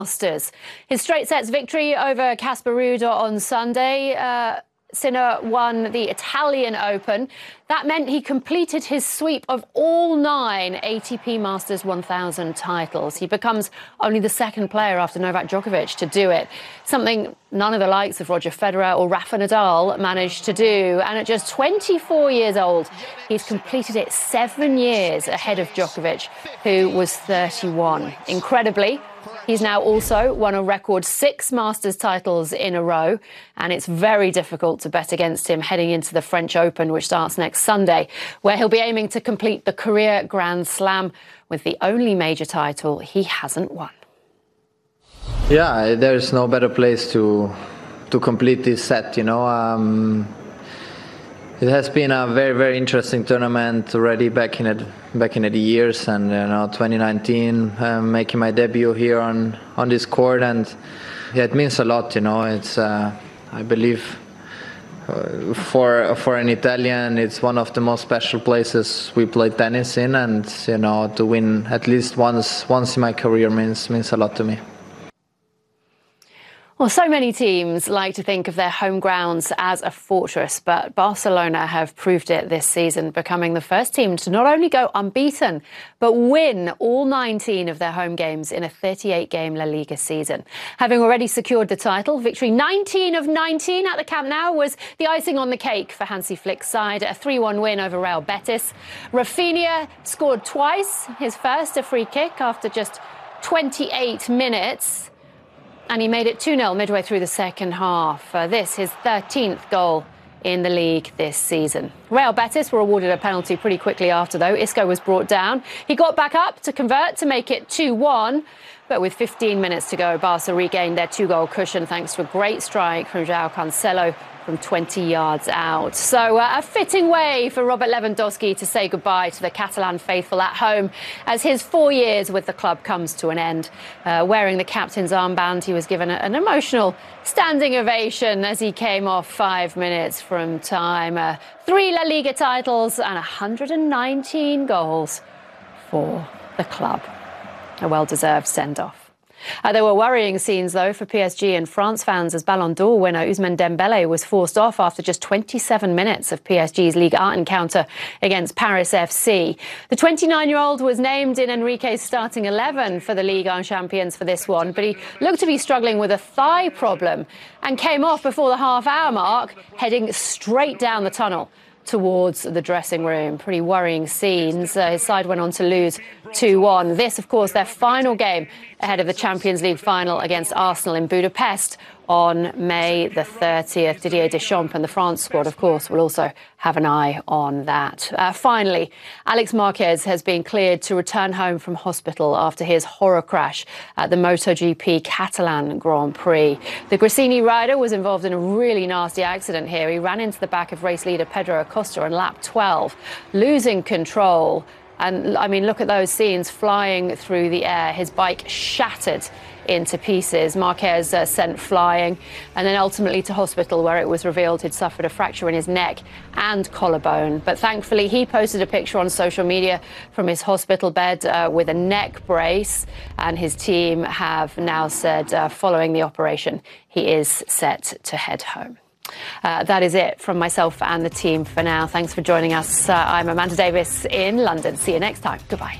Masters. His straight sets victory over Casper Ruud on Sunday. Sinner won the Italian Open. That meant he completed his sweep of all 9 ATP Masters 1000 titles. He becomes only the second player after Novak Djokovic to do it, something none of the likes of Roger Federer or Rafa Nadal managed to do. And at just 24 years old, he's completed it 7 years ahead of Djokovic, who was 31. Incredibly, he's now also won a record 6 Masters titles in a row, and it's very difficult to bet against him heading into the French Open, which starts next Sunday, where he'll be aiming to complete the career Grand Slam with the only major title he hasn't won. Yeah, there's no better place to complete this set, you know. It has been a very, very interesting tournament already back in the years, and 2019 making my debut here on this court, and yeah, it means a lot. You know, it's I believe for an Italian, it's one of the most special places we play tennis in, and to win at least once in my career means a lot to me. Well, so many teams like to think of their home grounds as a fortress, but Barcelona have proved it this season, becoming the first team to not only go unbeaten, but win all 19 of their home games in a 38-game La Liga season. Having already secured the title, victory 19 of 19 at the Camp Nou was the icing on the cake for Hansi Flick's side, a 3-1 win over Real Betis. Rafinha scored twice, his first a free kick after just 28 minutes. And he made it 2-0 midway through the second half. This, his 13th goal in the league this season. Real Betis were awarded a penalty pretty quickly after, though. Isco was brought down. He got back up to convert to make it 2-1. But with 15 minutes to go, Barca regained their 2-goal cushion thanks to a great strike from João Cancelo from 20 yards out. So a fitting way for Robert Lewandowski to say goodbye to the Catalan faithful at home as his 4 years with the club comes to an end. Wearing the captain's armband, he was given an emotional standing ovation as he came off 5 minutes from time. 3 La Liga titles and 119 goals for the club. A well-deserved send-off. There were worrying scenes, though, for PSG and France fans as Ballon d'Or winner Ousmane Dembélé was forced off after just 27 minutes of PSG's Ligue 1 encounter against Paris FC. The 29-year-old was named in Enrique's starting 11 for the Ligue 1 champions for this one, but he looked to be struggling with a thigh problem and came off before the half-hour mark, heading straight down the tunnel towards the dressing room. Pretty worrying scenes. His side went on to lose 2-1. This, of course, their final game ahead of the Champions League final against Arsenal in Budapest on May the 30th. Didier Deschamps and the France squad, of course, will also have an eye on that. Finally, Alex Marquez has been cleared to return home from hospital after his horror crash at the MotoGP Catalan Grand Prix. The Gresini rider was involved in a really nasty accident here. He ran into the back of race leader Pedro Acosta on lap 12, losing control. And, I mean, look at those scenes flying through the air. His bike shattered into pieces. Marquez sent flying and then ultimately to hospital, where it was revealed he'd suffered a fracture in his neck and collarbone. But thankfully, he posted a picture on social media from his hospital bed with a neck brace. And his team have now said, following the operation, he is set to head home. That is it from myself and the team for now. Thanks for joining us. I'm Amanda Davis in London. See you next time. Goodbye.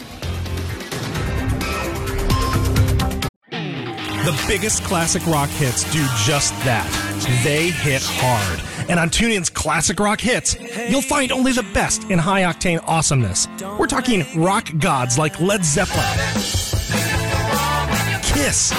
The biggest classic rock hits do just that. They hit hard. And on TuneIn's Classic Rock Hits, you'll find only the best in high-octane awesomeness. We're talking rock gods like Led Zeppelin, Kiss,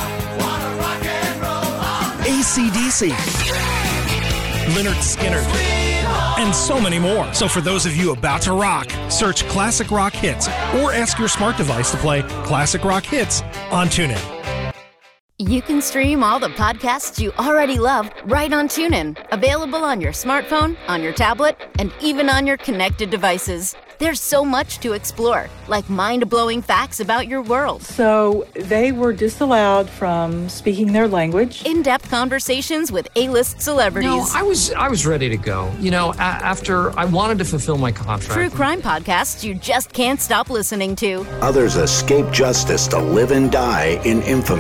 AC/DC, Lynyrd Skynyrd, and so many more. So for those of you about to rock, search Classic Rock Hits or ask your smart device to play Classic Rock Hits on TuneIn. You can stream all the podcasts you already love right on TuneIn. Available on your smartphone, on your tablet, and even on your connected devices. There's so much to explore, like mind-blowing facts about your world. So they were disallowed from speaking their language. In-depth conversations with A-list celebrities. No, I was ready to go. After I wanted to fulfill my contract. True crime podcasts you just can't stop listening to. Others escape justice to live and die in infamy.